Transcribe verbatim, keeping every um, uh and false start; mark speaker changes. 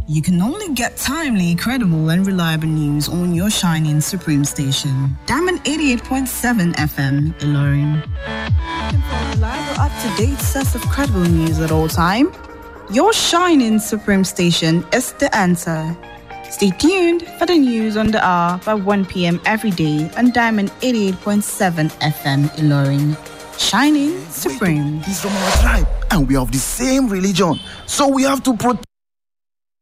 Speaker 1: You can only get timely, credible, and reliable news on your shining Supreme station. Diamond eighty-eight point seven F M, Ilorin. Looking for a reliable, up-to-date source of credible news at all time? Your shining Supreme station is the answer. Stay tuned for the news on the hour by one p.m. every day on Diamond eighty-eight point seven F M, Ilorin. Shining Supreme.
Speaker 2: He's from our tribe, and we have the same religion, so we have to protect.